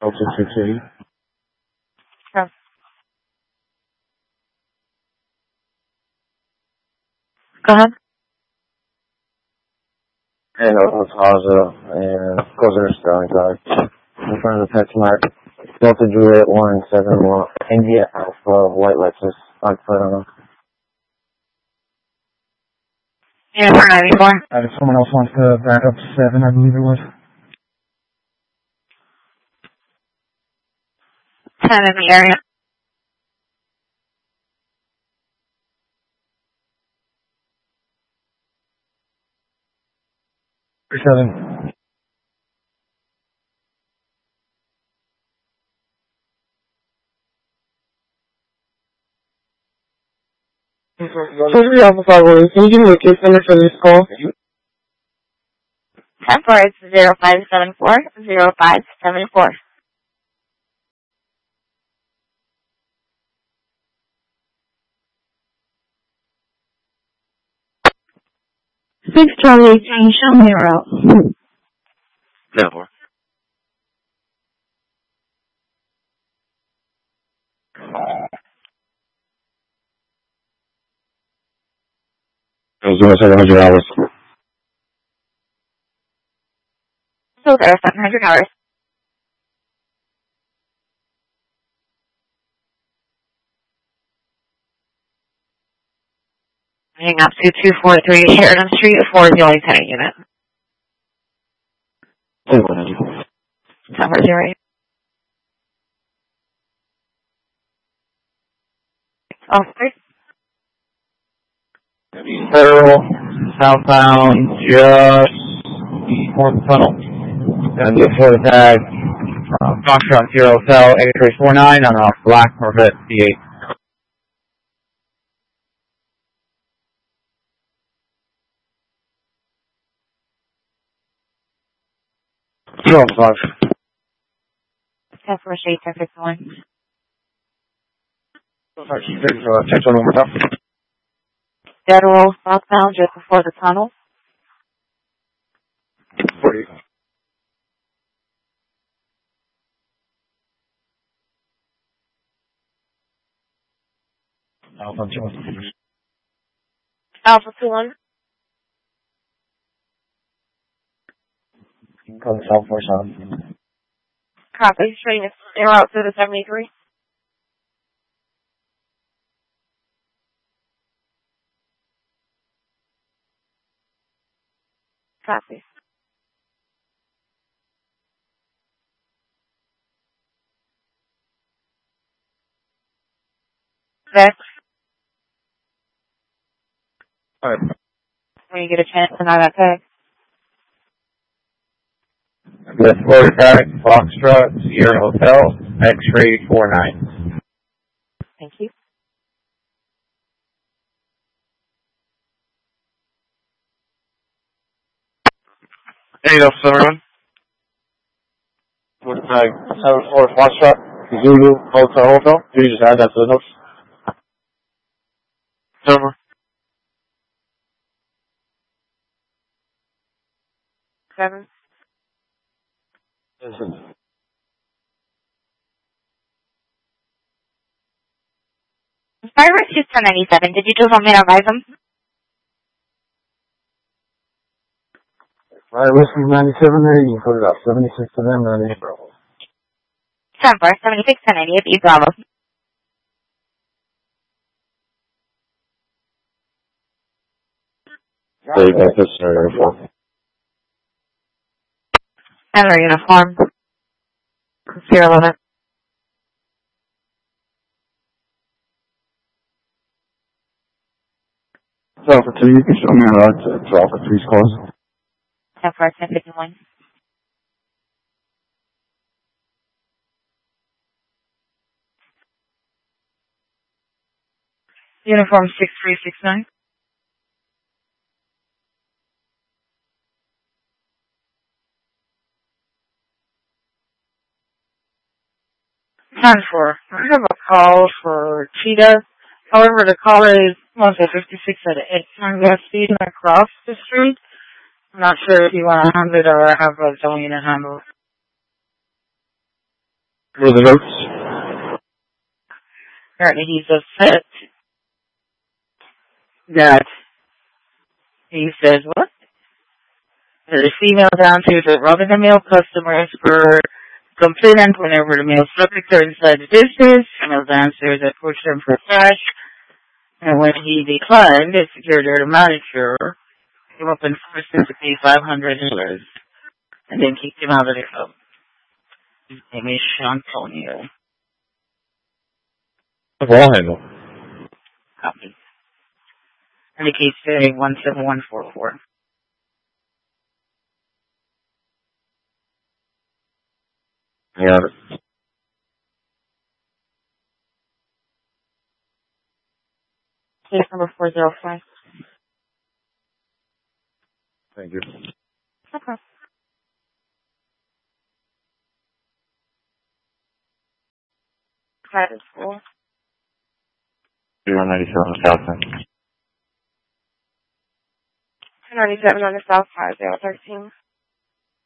L222. Sure. Go ahead. And Plaza and Gozer Sterling Drive. In front of the PetSmart. Delta Juliet 171. India Alpha White Lexus. On foot on them. Yeah, for 94. If someone else wants to back up to 7, I believe it was. 10 in the area. 7. Alpha 5, can you give me a case number for this call? 10-4, it's 0574 0574. Six Charlie, show me your route. 10-4. I was doing 700 hours. So there, $700. Hang up to 243 Sheridan Street, 4 is the only tenant unit. 10-4. Oh, great. Federal, southbound, just before the tunnel. And before the tag, Foxtrot Zero Hotel, 8349 on a black Corvette C8. Zero 5. 10-4, Shade 1051. Text one more time. Federal, southbound, just before the tunnel. 40. Alpha 2. Alpha 21. Call the South 47. Copy. Train is en route to the 73. Copy. Next, Alright. when you get a chance to know that tag. The Florida Tag, Foxtrot, Sierra Hotel, X-Ray 49. Thank you. Hey, that's everyone. Florida Tag, 74 Foxtrot, Zulu, Hotel. You just add that to the notes. Over. 7. Fireworks is 1097. Did you just want me to advise them? Alright, listen, 97 there, you can put it up. 76 to them, 98 Bravo. 10-4, 76, 1098, you Bravo. There you go, this is your uniform. And their uniform. 011. So for 2, you can show me around to Alpha 3's close. 10-4, 1051. Uniform 6369. 10-4. I have a call for Cheetah. However, the caller is 156 at 8 times that speed across the street. I'm not sure if you want to handle it or have a zone unit handle. What are the notes? Apparently he's upset that he says, what? The female downstairs are robbing the male customers for complainant whenever the male subjects are inside the business. Female downstairs approached him for cash. And when he declined, the security or the manager came up and forced him to pay $500 and then kicked him out of the club. His name is Shantonio. What's the handle? Copy. And the case saying 17144. Yeah. Case number 405. Thank you. Okay. Private school. 097 South End. 297 on the south side, 013.